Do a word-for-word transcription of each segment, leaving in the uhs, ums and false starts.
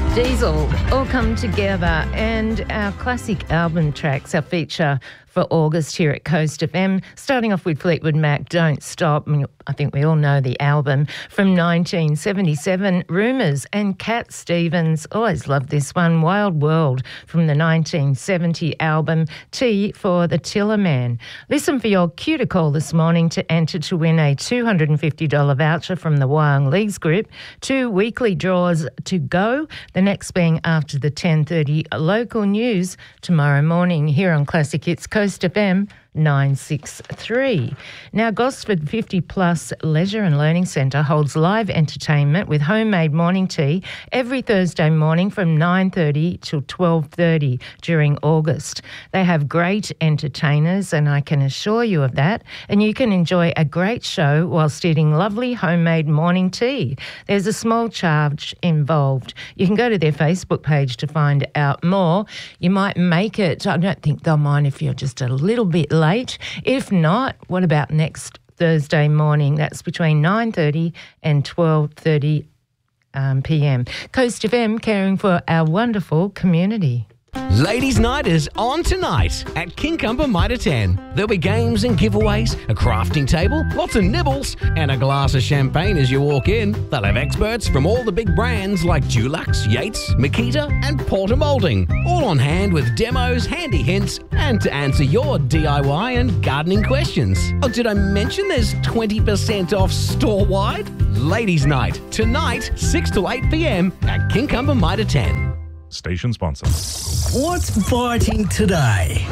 Diesel all come together, and our classic album tracks, our feature for August here at Coast F M. Starting off with Fleetwood Mac, Don't Stop. I think we all know the album from nineteen seventy-seven. Rumours and Cat Stevens, always loved this one. Wild World from the nineteen seventy album T for the Tillerman. Listen for your cue to call this morning to enter to win a two hundred fifty dollars voucher from the Wyong Leagues Group. Two weekly draws to go, the next being after the ten thirty local news tomorrow morning here on Classic Hits Coast F M nine six three. Now, Gosford fifty plus Leisure and Learning Centre holds live entertainment with homemade morning tea every Thursday morning from nine thirty till twelve thirty during August. They have great entertainers, and I can assure you of that, and you can enjoy a great show whilst eating lovely homemade morning tea. There's a small charge involved. You can go to their Facebook page to find out more. You might make it. I don't think they'll mind if you're just a little bit late. If not, what about next Thursday morning? That's between nine thirty and twelve thirty um, p m. Coast F M, caring for our wonderful community. Ladies' Night is on tonight at Kincumber Mitre ten. There'll be games and giveaways, a crafting table, lots of nibbles, and a glass of champagne as you walk in. They'll have experts from all the big brands like Dulux, Yates, Makita, and Porter Moulding, all on hand with demos, handy hints, and to answer your D I Y and gardening questions. Oh, did I mention there's twenty percent off store-wide? Ladies' Night, tonight, six to eight p m at Kincumber Mitre ten. Station sponsor. What's biting today?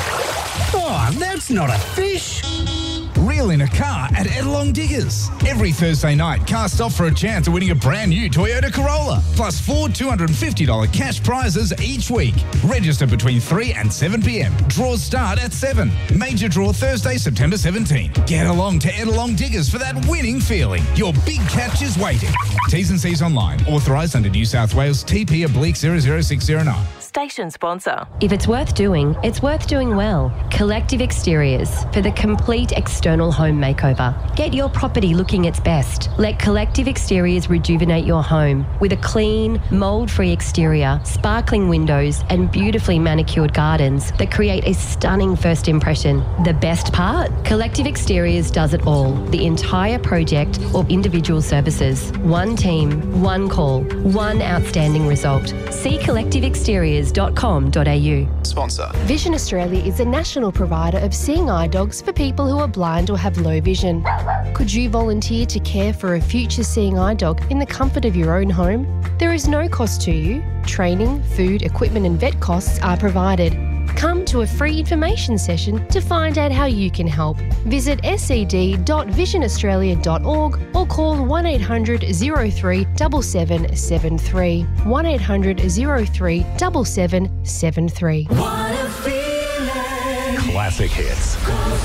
Oh, that's not a fish. Reel in a car at Edelong Diggers. Every Thursday night, cast off for a chance of winning a brand new Toyota Corolla. Plus four two hundred fifty dollars cash prizes each week. Register between three and seven p m. Draws start at seven. Major draw Thursday, September seventeenth. Get along to Edelong Diggers for that winning feeling. Your big catch is waiting. T's and C's online. Authorised under New South Wales T P oblique zero zero six zero nine. Station sponsor. If it's worth doing, it's worth doing well. Collective Exteriors for the complete external home makeover. Get your property looking its best. Let Collective Exteriors rejuvenate your home with a clean, mould-free exterior, sparkling windows, and beautifully manicured gardens that create a stunning first impression. The best part? Collective Exteriors does it all. The entire project or individual services. One team, one call, one outstanding result. See collective exteriors dot com dot a u. Sponsor. Vision Australia is a national provider of seeing eye dogs for people who are blind or have low vision. Could you volunteer to care for a future seeing eye dog in the comfort of your own home? There is no cost to you. Training, food, equipment and vet costs are provided. Come to a free information session to find out how you can help. Visit s e d dot vision australia dot org or call one eight hundred, zero three, seven seven seven three. one eight hundred, zero three, seven seven seven three. Classic Hits.